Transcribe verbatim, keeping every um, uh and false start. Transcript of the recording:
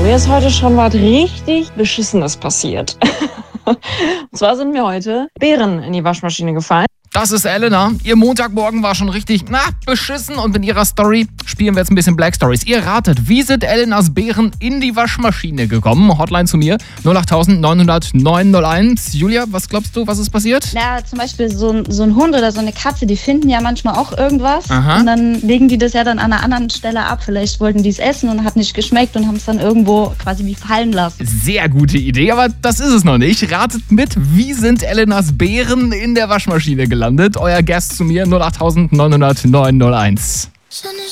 Mir ist heute schon was richtig Beschissenes passiert. Und zwar sind mir heute Beeren in die Waschmaschine gefallen. Das ist Elena. Ihr Montagmorgen war schon richtig, na, beschissen. Und mit ihrer Story spielen wir jetzt ein bisschen Black Stories. Ihr ratet, wie sind Elenas Beeren in die Waschmaschine gekommen? Hotline zu mir, null acht neun null null neun null eins. Julia, was glaubst du, was ist passiert? Ja, zum Beispiel so ein, so ein Hund oder so eine Katze, die finden ja manchmal auch irgendwas. Aha. Und dann legen die das ja dann an einer anderen Stelle ab. Vielleicht wollten die es essen und hat nicht geschmeckt und haben es dann irgendwo quasi wie fallen lassen. Sehr gute Idee, aber das ist es noch nicht. Ratet mit, wie sind Elenas Beeren in der Waschmaschine gelandet? Euer Guest zu mir, null acht neun null null neun null eins.